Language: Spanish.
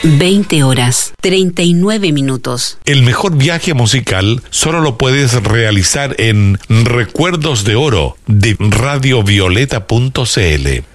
20 horas, 39 minutos. El mejor viaje musical solo lo puedes realizar en Recuerdos de Oro de radiovioleta.cl.